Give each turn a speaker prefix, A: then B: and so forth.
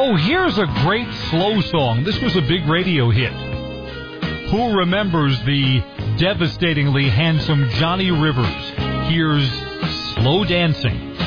A: Oh, here's a great slow song. This was a big radio hit. Who remembers the devastatingly handsome Johnny Rivers? Here's Slow Dancing.